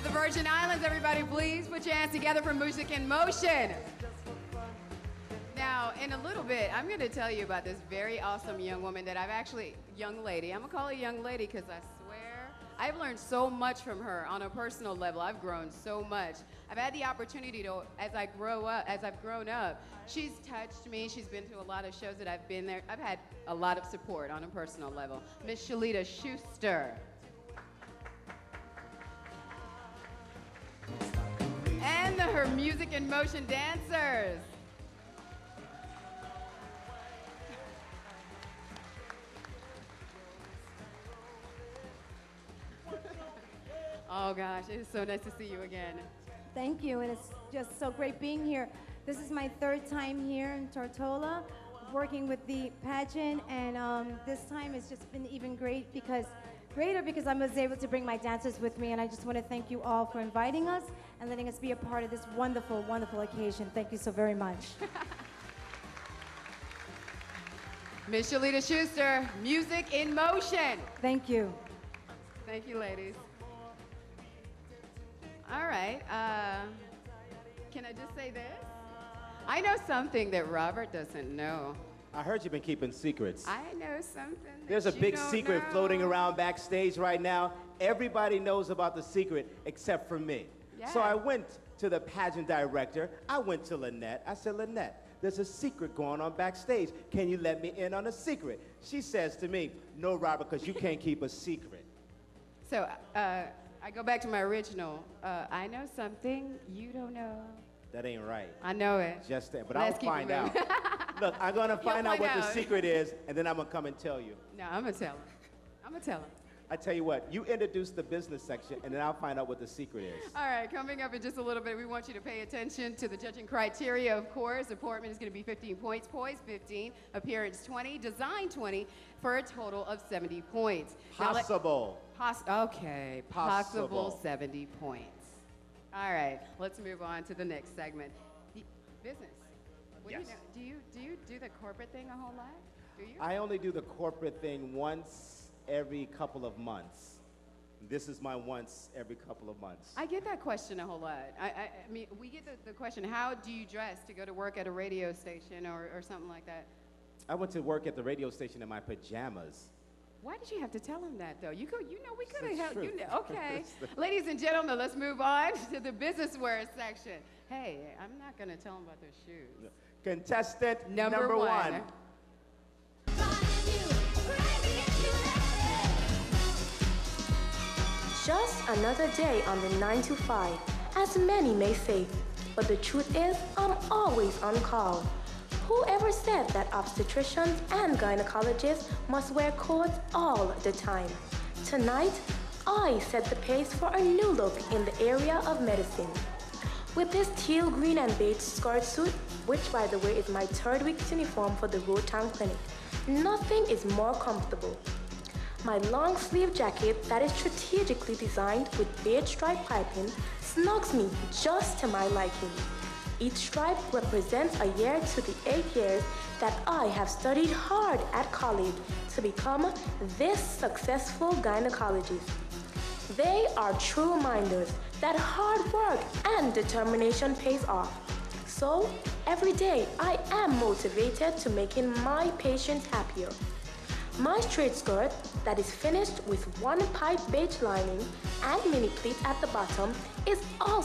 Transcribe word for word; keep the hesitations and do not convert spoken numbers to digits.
the Virgin Islands, everybody, please put your hands together for Music in Motion. Now, in a little bit, I'm going to tell you about this very awesome young woman that I've actually, young lady, I'm going to call her young lady because I swear, I've learned so much from her on a personal level. I've grown so much. I've had the opportunity to, as I grow up, as I've grown up, she's touched me. She's been to a lot of shows that I've been there. I've had a lot of support on a personal level. Miss Shalita Schuster. And the, her Music in Motion dancers. Oh gosh, it is so nice to see you again. Thank you, and it's just so great being here. This is my third time here in Tortola, working with the pageant, and um, this time it's just been even great because, greater because I was able to bring my dancers with me, and I just want to thank you all for inviting us and letting us be a part of this wonderful, wonderful occasion. Thank you so very much. Miss Shalita Schuster, Music in Motion. Thank you. Thank you, ladies. All right, uh, can I just say this? I know something that Robert doesn't know. I heard you've been keeping secrets. I know something that There's a you big don't secret know. floating around backstage right now. Everybody knows about the secret except for me. Yeah. So I went to the pageant director. I went to Lynette. I said, Lynette, there's a secret going on backstage. Can you let me in on a secret? She says to me, no, Robert, because you can't keep a secret. So, uh, I go back to my original. Uh, I know something you don't know. That ain't right. I know it. Just that, but Let's I'll keep it find moving. out. Look, I'm gonna find out find what the out. secret is, and then I'm gonna come and tell you. No, I'm gonna tell him. I'm gonna tell him. I tell you what, you introduce the business section, and then I'll find out what the secret is. All right, coming up in just a little bit, we want you to pay attention to the judging criteria, of course. Appointment is going to be fifteen points, poise fifteen, appearance twenty, design twenty, for a total of seventy points. Now let- Possible. Poss- okay, possible. Possible. seventy points. All right, let's move on to the next segment. The business. What Yes. do, you know, do you do you do the corporate thing a whole lot? Do you? I only do the corporate thing once every couple of months. This is my once every couple of months. I get that question a whole lot. I, I, I mean, we get the, the question, how do you dress to go to work at a radio station or, or something like that? I went to work at the radio station in my pajamas. Why did you have to tell him that, though? You could, you know, we could have the helped. You truth. know, okay, ladies and gentlemen, let's move on to the business wear section. Hey, I'm not gonna tell him about their shoes. Contestant Number number, one. one. Just another day on the nine to five, as many may say. But the truth is, I'm always on call. Whoever said that obstetricians and gynecologists must wear coats all the time? Tonight, I set the pace for a new look in the area of medicine. With this teal, green, and beige skirt suit, which by the way is my third week's uniform for the Rotown Clinic, nothing is more comfortable. My long sleeve jacket that is strategically designed with beige stripe piping snugs me just to my liking. Each stripe represents a year to the eight years that I have studied hard at college to become this successful gynecologist. They are true reminders that hard work and determination pays off. So, every day I am motivated to making my patients happier. My straight skirt that is finished with one pipe beige lining and mini pleat at the bottom is also